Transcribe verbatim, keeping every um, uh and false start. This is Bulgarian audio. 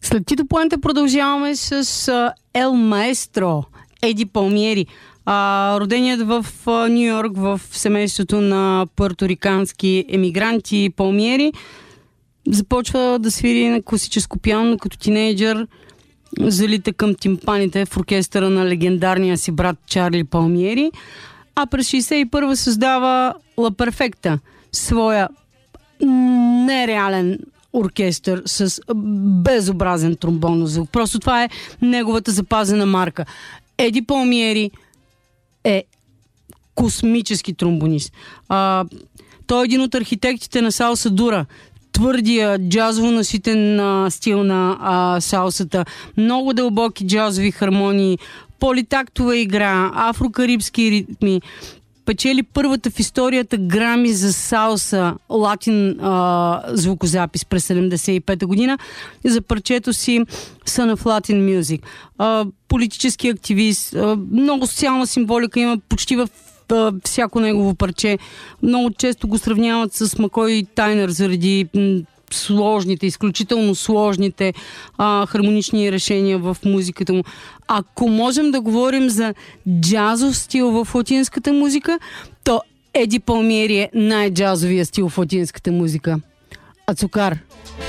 След Тито Пуенте продължаваме с а, Ел Маестро, Еди Палмиери. А, роденият в Ню Йорк в семейството на пуерторикански емигранти Палмиери, започва да свири на класическо пиано като тинейджър, залита към тимпаните в оркестъра на легендарния си брат Чарли Палмиери, а през шейсет и първа създава Ла Перфекта, своя нереален оркестър с безобразен тромбонов звук. Просто това е неговата запазена марка. Еди Палмиери е космически тромбонист. А, той е един от архитектите на салса дура, твърдия джазово наситен а, стил на а, салсата, много дълбоки джазови хармонии, политактова игра, афрокарибски ритми. Печели първата в историята Грами за салса латин а, звукозапис през седемдесет и пета година за парчето си Son of Latin Music. А, политически активист, а, много социална символика има почти в а, всяко негово парче. Много често го сравняват с Макой Тайнер заради м- сложните, изключително сложните а, хармонични решения в музиката му. Ако можем да говорим за джазов стил в латинската музика, то Еди Палмиери е най-джазовия стил в латинската музика. Ацукар.